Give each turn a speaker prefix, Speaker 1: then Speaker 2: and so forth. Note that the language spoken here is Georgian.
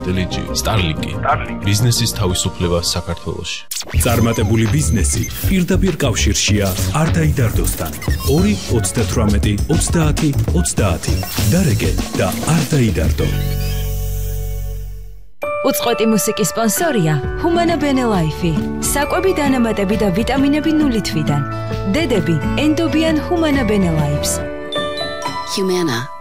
Speaker 1: Deligy, Starlink. Business-ის თავისუფლება საქართველოში.
Speaker 2: წარმატებული ბიზნესი პირდაპირ კავშირშია არტაიდარდოსთან. 2-38-30-30. დარეგე და არტაიდარდო.
Speaker 3: უწყვეტი მუსიკის სპონსორია Humana Bene Life. საკვები დანამატები და ვიტამინები 0 თვიდან. დედები ენდობიან Humana Bene Lives.
Speaker 4: Humana.